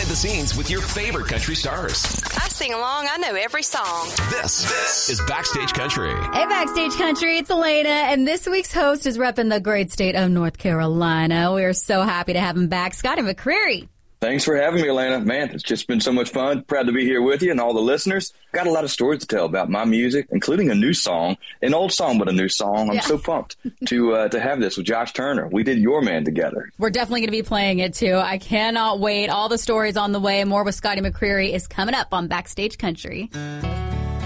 behind the scenes with your favorite country stars. I sing along. I know every song. This is Backstage Country. Hey, Backstage Country, it's Elena, and this week's host is repping the great state of North Carolina. We are so happy to have him back, Scotty McCreery. Thanks for having me, Elena. Man, it's just been so much fun. Proud to be here with you and all the listeners. Got a lot of stories to tell about my music, including a new song, an old song, but a new song. I'm so pumped to have this with Josh Turner. We did Your Man together. We're definitely going to be playing it, too. I cannot wait. All the stories on the way. More with Scotty McCreery is coming up on Backstage Country.